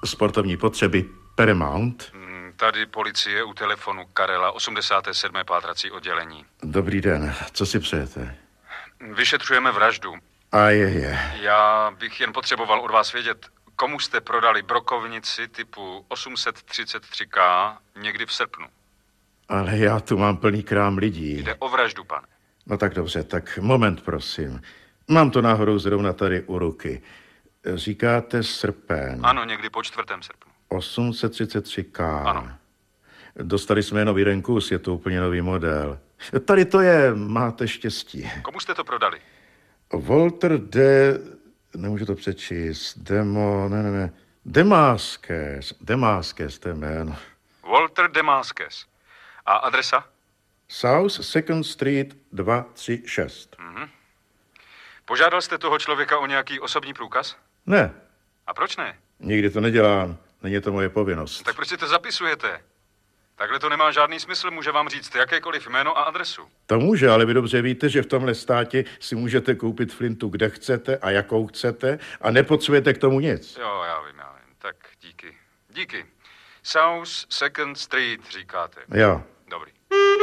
sportovní potřeby Paramount. Tady policie u telefonu Karela, 87. pátrací oddělení. Dobrý den, co si přejete? Vyšetřujeme vraždu. A je. Já bych jen potřeboval od vás vědět, komu jste prodali brokovnici typu 833K někdy v srpnu. Ale já tu mám plný krám lidí. Jde o vraždu, pane. No tak dobře, tak moment, prosím. Mám to náhodou zrovna tady u ruky. Říkáte srpen. Ano, někdy po 4. srpnu. 833K. Ano. Dostali jsme nový kus, je to úplně nový model. Tady to je, máte štěstí. Komu jste to prodali? Walter nemůžu to přečíst, Demáskes, to je jméno. Walter Demáskes. A adresa? South 2nd Street 236. Požádal jste toho člověka o nějaký osobní průkaz? Ne. A proč ne? Nikdy to nedělám, není to moje povinnost. Tak proč si to zapisujete? Takhle to nemá žádný smysl, může vám říct jakékoliv jméno a adresu. To může, ale vy dobře víte, že v tomhle státě si můžete koupit flintu, kde chcete a jakou chcete a nepotřebujete k tomu nic. Jo, já vím. Tak díky. South 2nd Street, říkáte. Jo. Dobrý.